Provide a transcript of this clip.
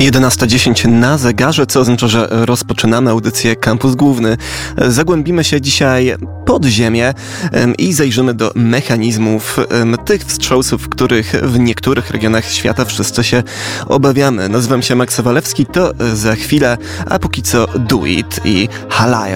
11:10 na zegarze, co oznacza, że rozpoczynamy audycję Campus Główny. Zagłębimy się dzisiaj pod ziemię i zajrzymy do mechanizmów tych wstrząsów, których w niektórych regionach świata wszyscy się obawiamy. Nazywam się Max Walewski, to za chwilę, a póki co Do It i Halaya.